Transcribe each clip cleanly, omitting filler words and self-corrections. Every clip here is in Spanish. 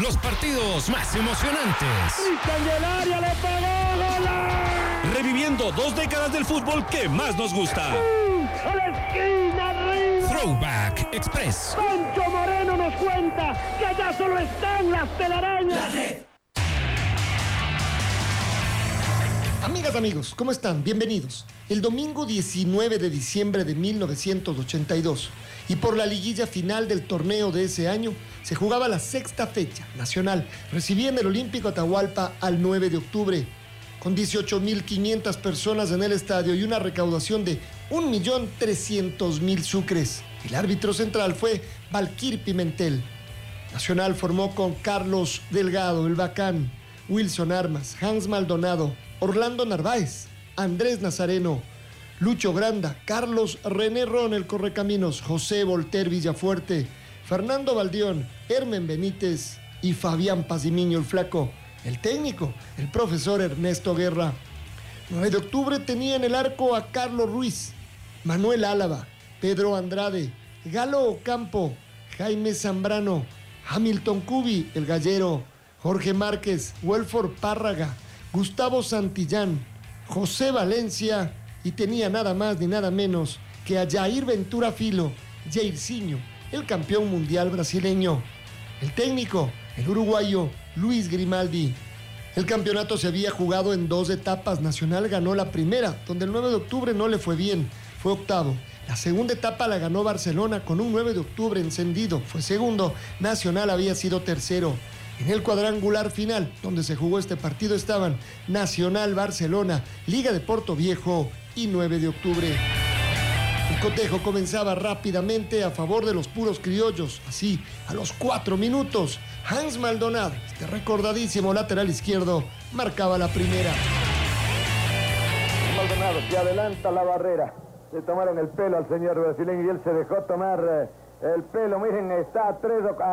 los partidos más emocionantes. ¡Y Candelaria le pegó! ¡Gol! Reviviendo 2 décadas del fútbol que más nos gusta. ¡A la esquina, arriba! Throwback Express. Pancho Moreno nos cuenta que allá solo están las telarañas. Amigas, amigos, ¿cómo están? Bienvenidos. El domingo 19 de diciembre de 1982 y por la liguilla final del torneo de ese año se jugaba la sexta fecha nacional. Recibía en el Olímpico Atahualpa al 9 de octubre con 18.500 personas en el estadio y una recaudación de 1.300.000 sucres. El árbitro central fue Valquir Pimentel. Nacional formó con Carlos Delgado, el Bacán, Wilson Armas, Hans Maldonado, Orlando Narváez, Andrés Nazareno, Lucho Granda, Carlos René Ron, el Correcaminos, José Volter Villafuerte, Fernando Valdión, Hermen Benítez y Fabián Pazimiño, el Flaco. El técnico, el profesor Ernesto Guerra. 9 de octubre tenía en el arco a Carlos Ruiz, Manuel Álava, Pedro Andrade, Galo Ocampo, Jaime Zambrano, Hamilton Cubi, el Gallero, Jorge Márquez, Welfor Párraga, Gustavo Santillán, José Valencia y tenía nada más ni nada menos que a Jair Ventura Filo, Jairzinho, el campeón mundial brasileño. El técnico, el uruguayo Luis Grimaldi. El campeonato se había jugado en 2 etapas. Nacional ganó la primera, donde el 9 de octubre no le fue bien, fue octavo. La segunda etapa la ganó Barcelona con un 9 de octubre encendido, fue segundo. Nacional había sido tercero. En el cuadrangular final, donde se jugó este partido, estaban Nacional, Barcelona, Liga de Porto Viejo y 9 de octubre. El cotejo comenzaba rápidamente a favor de los puros criollos. Así, a los 4 minutos, Hans Maldonado, este recordadísimo lateral izquierdo, marcaba la primera. Maldonado se adelanta la barrera. Le tomaron el pelo al señor brasileño y él se dejó tomar el pelo. Miren, está a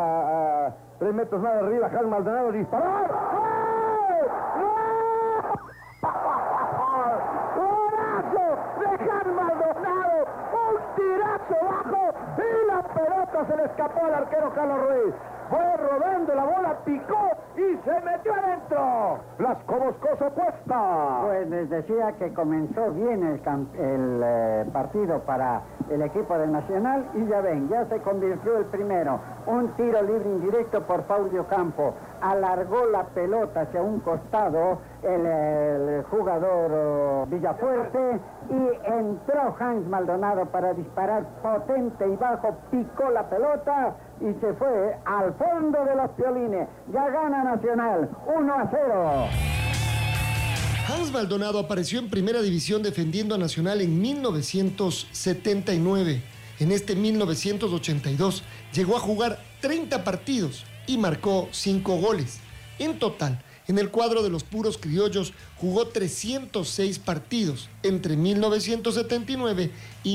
3 metros más arriba. Hans Maldonado disparó. Bajo y la pelota se le escapó al arquero Carlos Ruiz. Fue rodando, la bola picó y se metió adentro. Blasco Moscoso Cuesta. Pues les decía que comenzó bien el partido para el equipo de Nacional y ya ven, ya se convirtió el primero. Un tiro libre indirecto por Faudio Campo. Alargó la pelota hacia un costado el jugador Villafuerte y entró Hans Maldonado para disparar potente y bajo, picó la pelota y se fue al fondo de los piolines. Ya gana Nacional 1-0. Hans Maldonado apareció en Primera División defendiendo a Nacional en 1979. En este 1982 llegó a jugar 30 partidos y marcó 5 goles. En total, en el cuadro de los puros criollos jugó 306 partidos entre 1979 y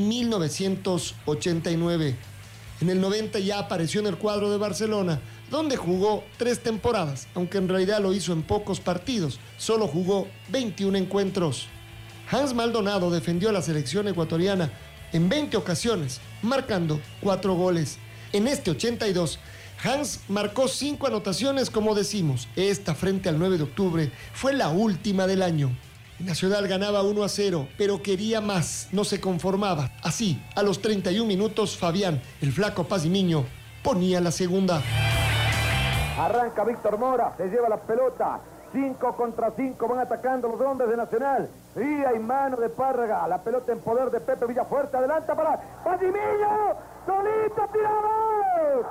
1989. En el 90 ya apareció en el cuadro de Barcelona, donde jugó 3 temporadas, aunque en realidad lo hizo en pocos partidos, solo jugó 21 encuentros. Hans Maldonado defendió a la selección ecuatoriana en 20 ocasiones, marcando 4 goles. En este 82, Hans marcó 5 anotaciones, como decimos. Esta frente al 9 de octubre fue la última del año. Nacional ganaba 1-0, pero quería más, no se conformaba. Así, a los 31 minutos, Fabián, el Flaco Pazimiño, ponía la segunda. Arranca Víctor Mora, se lleva la pelota. 5 contra 5 van atacando los hombres de Nacional. Y hay mano de Párraga, la pelota en poder de Pepe Villafuerte. Adelanta para Pazimiño. Solito tirado.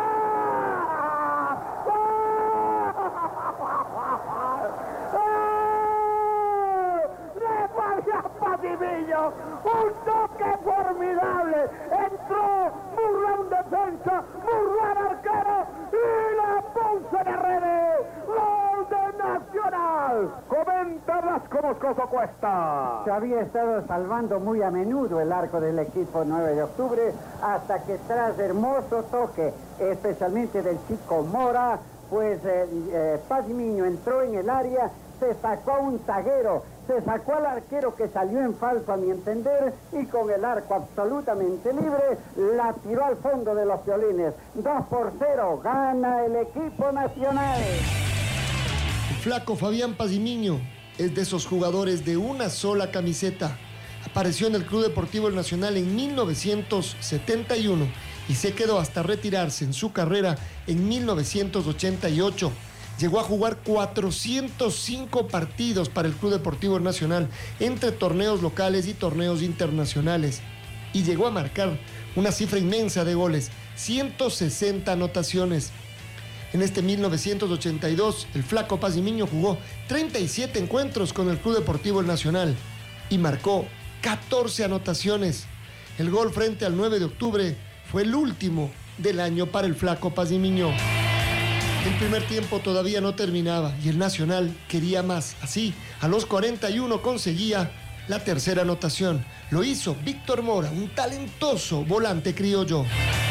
Pazimiño, un toque formidable, entró, burló un defensa, burló al arquero y la puso de redes. Gol de Nacional. Comenta Blasco Moscoso Cuesta. Se había estado salvando muy a menudo el arco del equipo 9 de octubre hasta que tras hermoso toque, especialmente del chico Mora, pues Pazimiño entró en el área se sacó a un zaguero, se sacó al arquero que salió en falso a mi entender y con el arco absolutamente libre la tiró al fondo de los violines. 2-0, gana el equipo nacional. El flaco Fabián Pazimiño es de esos jugadores de una sola camiseta. Apareció en el Club Deportivo El Nacional en 1971 y se quedó hasta retirarse en su carrera en 1988. Llegó a jugar 405 partidos para el Club Deportivo El Nacional entre torneos locales y torneos internacionales. Y llegó a marcar una cifra inmensa de goles, 160 anotaciones. En este 1982, el flaco Pazimiño jugó 37 encuentros con el Club Deportivo El Nacional y marcó 14 anotaciones. El gol frente al 9 de octubre fue el último del año para el flaco Pazimiño. El primer tiempo todavía no terminaba y el Nacional quería más. Así, a los 41 conseguía la tercera anotación. Lo hizo Víctor Mora, un talentoso volante criollo.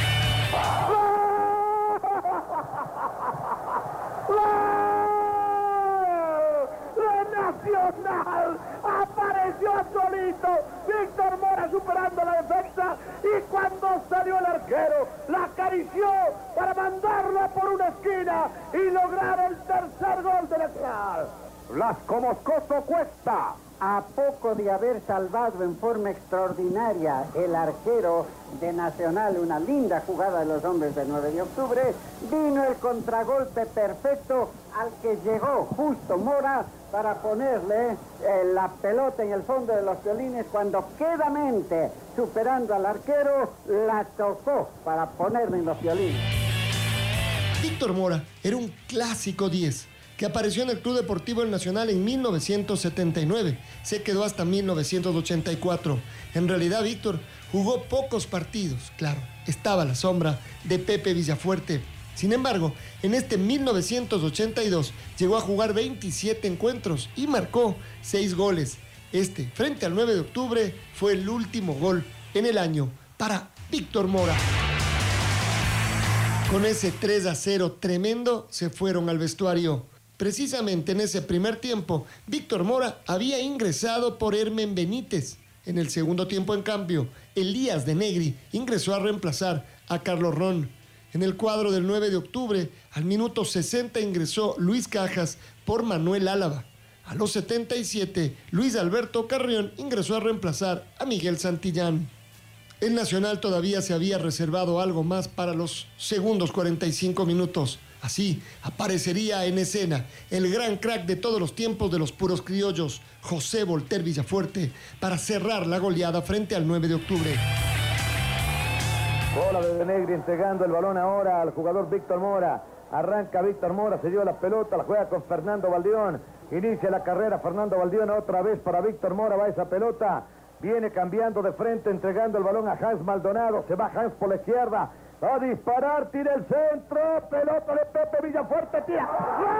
Nacional apareció solito, Víctor Mora superando la defensa y cuando salió el arquero la acarició para mandarla por una esquina y lograr el tercer gol de Nacional. Blasco Moscoso Cuesta. A poco de haber salvado en forma extraordinaria el arquero de Nacional, una linda jugada de los hombres del 9 de octubre, vino el contragolpe perfecto al que llegó justo Mora para ponerle la pelota en el fondo de los violines cuando quedamente, superando al arquero, la tocó para ponerle en los violines. Víctor Mora era un clásico 10 que apareció en el Club Deportivo El Nacional en 1979. Se quedó hasta 1984. En realidad, Víctor jugó pocos partidos. Claro, estaba a la sombra de Pepe Villafuerte. Sin embargo, en este 1982 llegó a jugar 27 encuentros y marcó 6 goles. Este, frente al 9 de octubre, fue el último gol en el año para Víctor Mora. Con ese 3-0 tremendo, se fueron al vestuario. Precisamente en ese primer tiempo, Víctor Mora había ingresado por Hermen Benítez. En el segundo tiempo, en cambio, Elías de Negri ingresó a reemplazar a Carlos Ron. En el cuadro del 9 de octubre, al minuto 60 ingresó Luis Cajas por Manuel Álava. A los 77, Luis Alberto Carrión ingresó a reemplazar a Miguel Santillán. El Nacional todavía se había reservado algo más para los segundos 45 minutos. Así aparecería en escena el gran crack de todos los tiempos de los puros criollos, José Volter Villafuerte, para cerrar la goleada frente al 9 de octubre. Bola de Negri entregando el balón ahora al jugador Víctor Mora. Arranca Víctor Mora, se lleva la pelota, la juega con Fernando Valdión. Inicia la carrera Fernando Valdión otra vez para Víctor Mora, va esa pelota. Viene cambiando de frente, entregando el balón a Hans Maldonado. Se va Hans por la izquierda. Va a disparar, tira el centro. Pelota de Pepe Villafuerte, tira.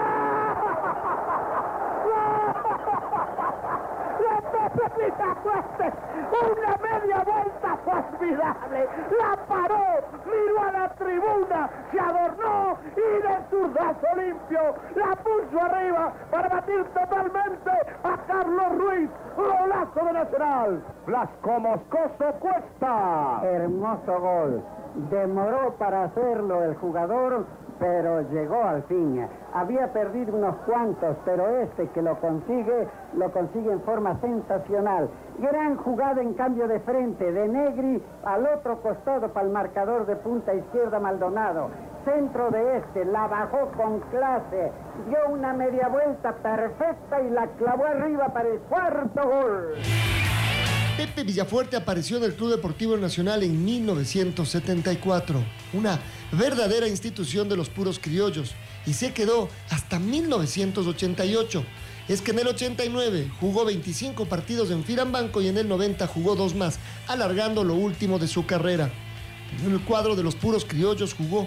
Pepe Villafuerte, una media vuelta formidable, la paró, miró a la tribuna, se adornó y de zurdazo limpio la puso arriba para batir totalmente a Carlos Ruiz. Golazo de Nacional. Blasco Moscoso Cuesta. Hermoso gol. Demoró para hacerlo el jugador, pero llegó al fin. Había perdido unos cuantos, pero este que lo consigue en forma sensacional. Gran jugada en cambio de frente de Negri al otro costado para el marcador de punta izquierda Maldonado. Centro de este, la bajó con clase, dio una media vuelta perfecta y la clavó arriba para el cuarto gol. Pepe Villafuerte apareció en el Club Deportivo Nacional en 1974, una verdadera institución de los puros criollos, y se quedó hasta 1988. Es que en el 89 jugó 25 partidos en Firambanco y en el 90 jugó 2 más, alargando lo último de su carrera. En el cuadro de los puros criollos jugó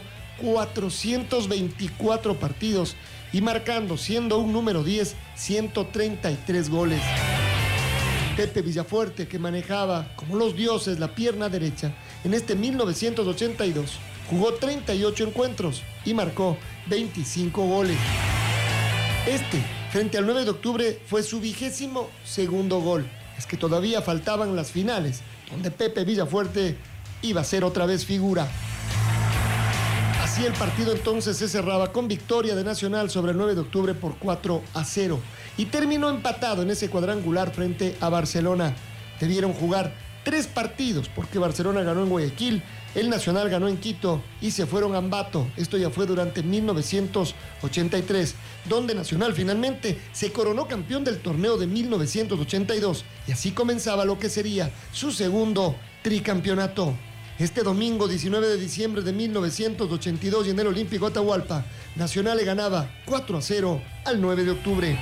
424 partidos y marcando, siendo un número 10, 133 goles. Pepe Villafuerte, que manejaba como los dioses la pierna derecha, en este 1982 jugó 38 encuentros y marcó 25 goles. Este frente al 9 de octubre fue su 22º gol. Es que todavía faltaban las finales, donde Pepe Villafuerte iba a ser otra vez figura. Así el partido entonces se cerraba con victoria de Nacional sobre el 9 de octubre por 4-0 y terminó empatado en ese cuadrangular frente a Barcelona. Debieron jugar 3 partidos porque Barcelona ganó en Guayaquil, el Nacional ganó en Quito y se fueron a Ambato. Esto ya fue durante 1983, donde Nacional finalmente se coronó campeón del torneo de 1982 y así comenzaba lo que sería su segundo tricampeonato. Este domingo 19 de diciembre de 1982 y en el Olímpico Atahualpa, Nacional le ganaba 4-0 al 9 de octubre.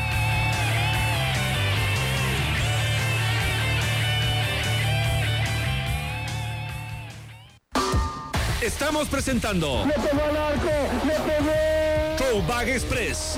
Estamos presentando ¡Le pegó al arco! ¡Le pegó! Throwback Express.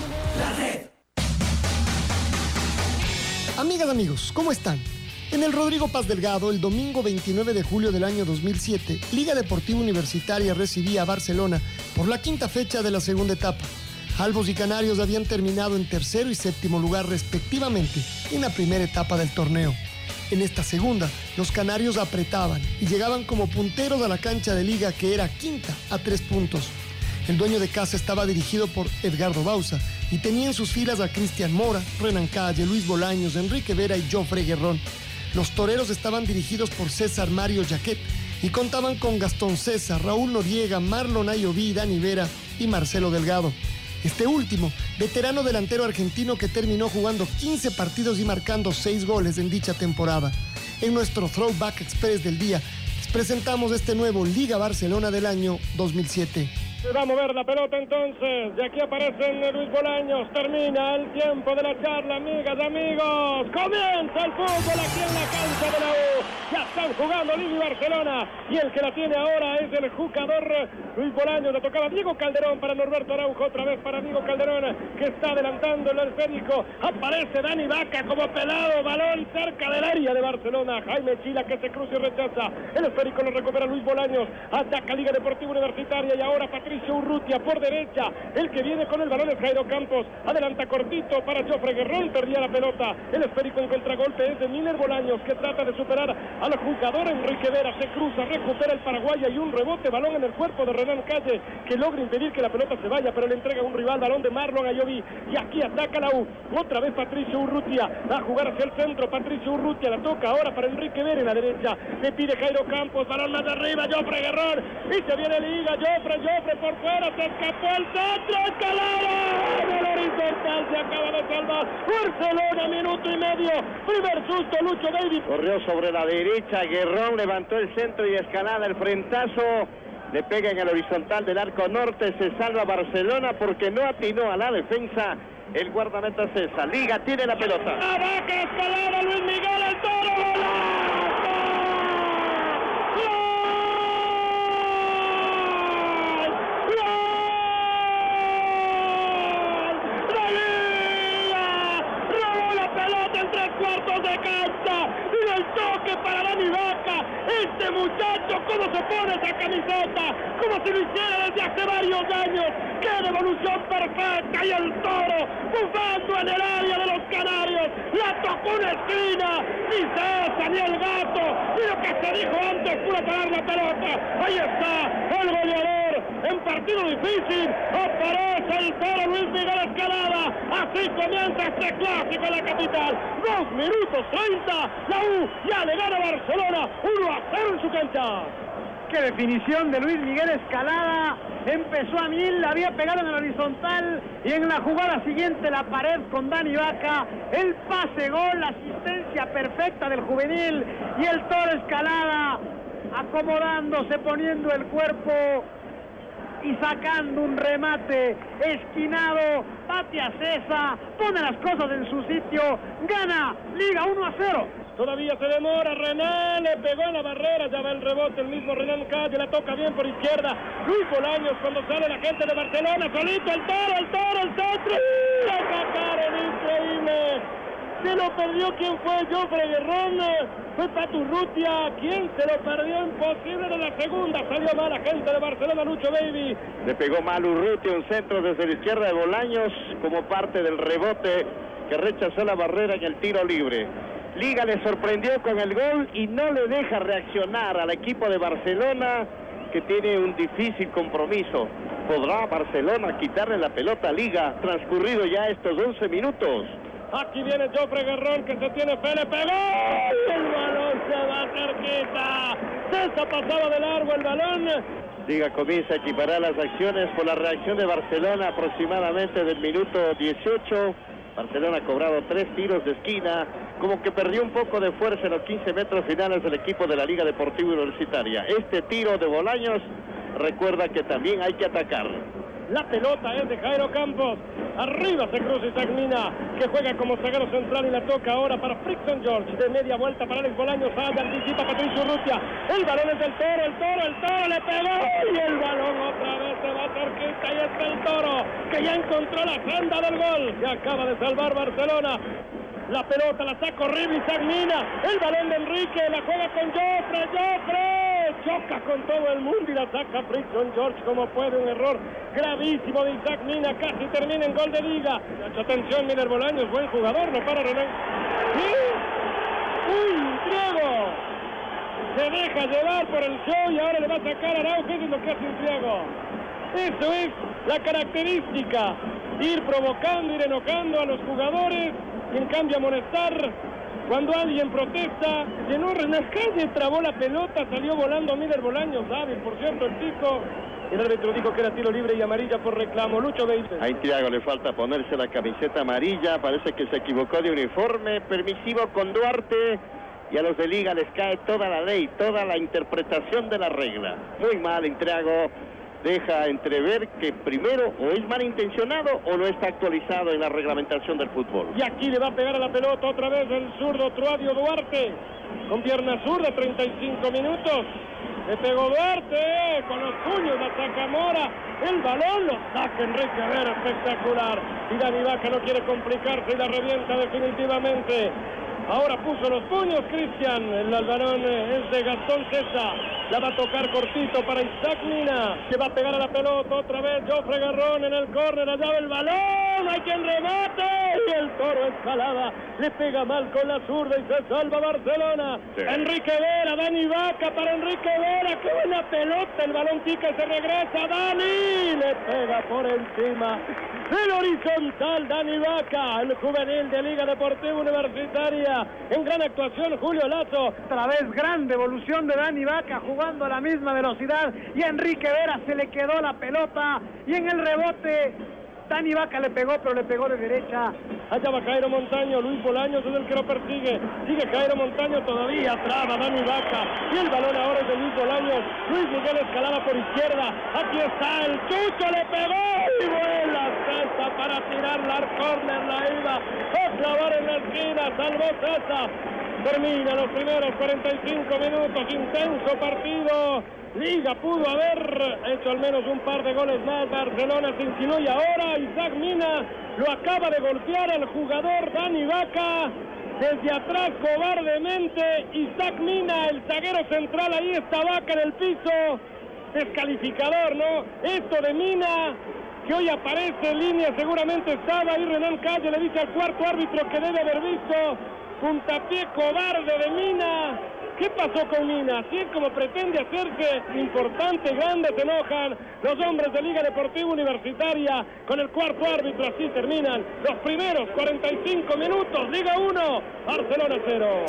Amigas, amigos, ¿cómo están? En el Rodrigo Paz Delgado, el domingo 29 de julio del año 2007, Liga Deportiva Universitaria recibía a Barcelona por la 5ª fecha de la segunda etapa. Albos y Canarios habían terminado en 3º y 7º lugar respectivamente en la primera etapa del torneo. En esta segunda, los canarios apretaban y llegaban como punteros a la cancha de Liga, que era 5ª a 3 puntos. El dueño de casa estaba dirigido por Edgardo Bauza y tenía en sus filas a Cristian Mora, Renan Calle, Luis Bolaños, Enrique Vera y Jofre Guerrón. Los toreros estaban dirigidos por César Mario Jaquet y contaban con Gastón César, Raúl Noriega, Marlon Ayoví, Dani Vera y Marcelo Delgado. Este último, veterano delantero argentino que terminó jugando 15 partidos y marcando 6 goles en dicha temporada. En nuestro Throwback Express del día, les presentamos este nuevo Liga Barcelona del año 2007. Se va a mover la pelota entonces, y aquí aparecen Luis Bolaños, termina el tiempo de la charla, amigas, amigos, comienza el fútbol aquí en la cancha de la U, ya están jugando Liga y Barcelona, y el que la tiene ahora es el jugador Luis Bolaños, le tocaba Diego Calderón para Norberto Araujo, otra vez para Diego Calderón, que está adelantando el esférico, aparece Dani Vaca como pelado, balón cerca del área de Barcelona, Jaime Chila que se cruza y rechaza, el esférico lo recupera Luis Bolaños, ataca Liga Deportiva Universitaria y ahora Patricio Urrutia por derecha, el que viene con el balón es Jairo Campos, adelanta cortito para Jofre Guerrón, perdía la pelota, el esférico en contragolpe es de Miller Bolaños que trata de superar al jugador Enrique Vera, se cruza, recupera el paraguaya y un rebote, balón en el cuerpo de Renan Calle que logra impedir que la pelota se vaya, pero le entrega un rival, balón de Marlon Ayoví y aquí ataca la U, otra vez Patricio Urrutia, va a jugar hacia el centro, Patricio Urrutia la toca ahora para Enrique Vera en la derecha, le pide Jairo Campos, balón más arriba, Jofre Guerrón y se viene Liga, Jofre por fuera, se escapó el centro, escalada en el horizontal, se acaba de salvar Barcelona, minuto y medio, primer susto, Lucho David. Corrió sobre la derecha, Guerrón levantó el centro y Escalada el frentazo, le pega en el horizontal del arco norte, se salva Barcelona porque no atinó a la defensa el guardameta César. Liga tiene la pelota. Abaca Escalada, Luis Miguel, el toro, cuartos de cancha y el toque para Dani Vaca. Este muchacho, cómo se pone esa camiseta, como si lo hiciera desde hace varios años. ¡Qué devolución perfecta! Y el toro bufando en el área de los canarios, la tocó una esquina, ni César ni el gato, ni lo que se dijo antes por parar la pelota. Ahí está el goleador en partido difícil, aparece el toro Luis Miguel Escalada. Así comienza este clásico en la capital. 2 minutos 30, la U ya le gana a Barcelona 1-0 en su cancha. Qué definición de Luis Miguel Escalada, empezó a mil, la había pegado en el horizontal y en la jugada siguiente la pared con Dani Vaca, el pase gol, la asistencia perfecta del juvenil y el toro Escalada acomodándose, poniendo el cuerpo y sacando un remate esquinado, patea César, pone las cosas en su sitio, gana Liga 1-0. Todavía se demora, Renan le pegó en la barrera, ya va el rebote, el mismo Renan Calle, la toca bien por izquierda, Luis Bolaños cuando sale la gente de Barcelona, solito el toro, el centro, la sacaron, increíble. Se lo perdió, ¿quién fue? Jofre Guerrón, fue Paturrutia, ¿quién se lo perdió? Imposible de la segunda, salió mal la gente de Barcelona, Lucho Baby. Le pegó mal Urrutia, un centro desde la izquierda de Bolaños como parte del rebote que rechazó la barrera en el tiro libre. Liga le sorprendió con el gol y no le deja reaccionar al equipo de Barcelona, que tiene un difícil compromiso. ¿Podrá Barcelona quitarle la pelota a Liga transcurrido ya estos 11 minutos? Aquí viene Jofre Guerrón, que se tiene fe, le pegó y el balón se va cerquita. César pasaba de largo el balón. Liga comienza a equiparar las acciones por la reacción de Barcelona aproximadamente del minuto 18. Barcelona ha cobrado 3 tiros de esquina, como que perdió un poco de fuerza en los 15 metros finales del equipo de la Liga Deportiva Universitaria. Este tiro de Bolaños recuerda que también hay que atacar. La pelota es de Jairo Campos. Arriba se cruza Isaac Mina, que juega como zaguero central y la toca ahora para Frickson George. De media vuelta para Alex Bolaños. Allá anticipa Patricio Urrutia. El balón es del Toro, el Toro le pegó. Y el balón otra vez se va cerquita. Y está el Toro, que ya encontró la senda del gol. Se acaba de salvar Barcelona. La pelota la saca horrible Isaac Mina. El balón de Enrique, la juega con Jofre. Choca con todo el mundo y la saca Frickson George como puede. Un error gravísimo de Isaac Mina. Casi termina en gol de Liga. Atención, Miller Bolaños, buen jugador, no para Renan. ¿Sí? ¡Uy, Triego! Se deja llevar por el show y ahora le va a sacar a Araujo. Eso es lo que hace un Triego. Eso es la característica. Ir provocando, ir enojando a los jugadores y en cambio amonestar cuando alguien protesta. Llenó Renan Calle, trabó la pelota, salió volando Miller Bolaños, hábil, por cierto, el tico. El árbitro dijo que era tiro libre y amarilla por reclamo. Lucho Baby. A Thiago le falta ponerse la camiseta amarilla, parece que se equivocó de uniforme. Permisivo con Duarte, y a los de Liga les cae toda la ley, toda la interpretación de la regla. Muy mal, Thiago. Deja entrever que primero o es malintencionado o no está actualizado en la reglamentación del fútbol. Y aquí le va a pegar a la pelota otra vez el zurdo Truadio Duarte, con pierna zurda, 35 minutos. Le pegó Duarte, con los puños la saca Mora. El balón lo saca Enrique Vera, espectacular. Y Dani Vaca no quiere complicarse y la revienta definitivamente. Ahora puso los puños Cristian. El balón es de Gastón César. La va a tocar cortito para Isaac Mina. Se va a pegar a la pelota otra vez. Jofre Guerrón en el córner. Allá va el balón. Hay quien remate. Y el Toro Escalada le pega mal con la zurda y se salva Barcelona. Sí. Enrique Vera, Dani Vaca para Enrique Vera. ¡Qué buena pelota! El balón pica y se regresa. Dani le pega por encima. El horizontal Dani Vaca, el juvenil de Liga Deportiva Universitaria. En gran actuación Julio Lazo. Otra vez gran devolución de Dani Vaca, jugando a la misma velocidad. Y a Enrique Vera se le quedó la pelota. Y en el rebote Dani Vaca le pegó, pero le pegó de derecha. Allá va Jairo Montaño, Luis Bolaños es el que lo persigue. Sigue Jairo Montaño, todavía traba Dani Vaca. Y el balón ahora es de Luis Bolaños. Luis Miguel Escalada por izquierda. Aquí está el Chucho, le pegó y vuela César para tirarla al córner. La iba a clavar en la esquina, salvó César. Termina los primeros 45 minutos, intenso partido. Liga pudo haber hecho al menos un par de goles más. Barcelona se inclinó y ahora Isaac Mina lo acaba de golpear al jugador Dani Vaca. Desde atrás cobardemente Isaac Mina, el zaguero central, ahí está Vaca en el piso. Descalificador, ¿no? Esto de Mina, que hoy aparece en línea, seguramente estaba. Y Renan Calle le dice al cuarto árbitro que debe haber visto. Puntapié cobarde de Mina. ¿Qué pasó con Mina? Así es como pretende hacerse importante, grande, se enojan los hombres de Liga Deportiva Universitaria con el cuarto árbitro. Así terminan los primeros 45 minutos. Liga 1, Barcelona 0.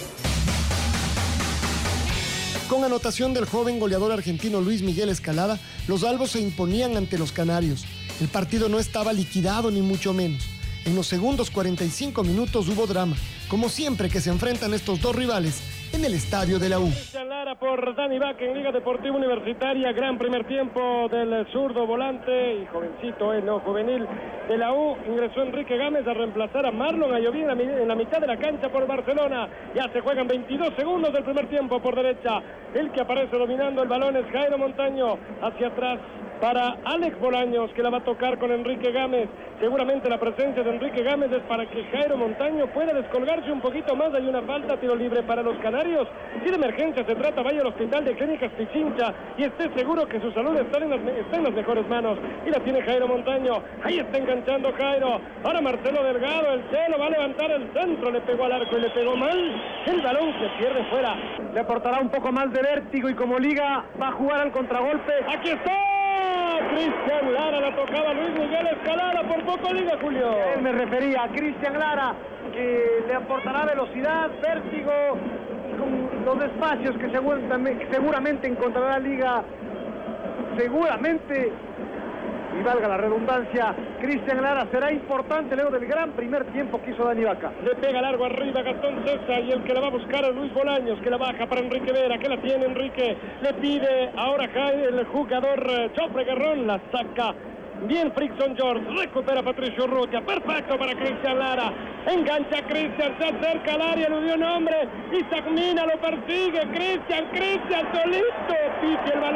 Con anotación del joven goleador argentino Luis Miguel Escalada, los albos se imponían ante los canarios. El partido no estaba liquidado ni mucho menos. En los segundos 45 minutos hubo drama, como siempre que se enfrentan estos dos rivales en el estadio de la U. Lara por Dani Vaca en Liga Deportiva Universitaria. Gran primer tiempo del zurdo volante y jovencito, no juvenil de la U. Ingresó Enrique Gámez a reemplazar a Marlon Ayoví en la mitad de la cancha por Barcelona. Ya se juegan 22 segundos del primer tiempo por derecha. El que aparece dominando el balón es Jairo Montaño. Hacia atrás para Alex Bolaños, que la va a tocar con Enrique Gámez. Seguramente la presencia de Enrique Gámez es para que Jairo Montaño pueda descolgarse un poquito más. Hay una falta, tiro libre para los canarios. Si de emergencia se trata, vaya al Hospital de Clínicas Pichincha y esté seguro que su salud está en las mejores manos. Y la tiene Jairo Montaño. Ahí está enganchando Jairo. Ahora Marcelo Delgado, el Chelo va a levantar el centro. Le pegó al arco y le pegó mal. El balón se pierde fuera. Le aportará un poco más de vértigo y como liga va a jugar al contragolpe. ¡Aquí está! Cristian Lara, la tocaba Luis Miguel Escalada, por poco liga, Julio. Él me refería a Cristian Lara, que le aportará velocidad, vértigo, con los espacios que seguramente encontrará la liga, seguramente, y valga la redundancia, Cristian Lara será importante luego del gran primer tiempo que hizo Dani Vaca. Le pega largo arriba Gastón César y el que la va a buscar es Luis Bolaños, que la baja para Enrique Vera, que la tiene Enrique, le pide ahora el jugador Chopre Guerrón, la saca. Bien Frickson George, recupera Patricio Urrutia, perfecto para Cristian Lara, engancha a Cristian, se acerca al área, le dio nombre, Isaac Mina lo persigue, Cristian solito, pide el balón.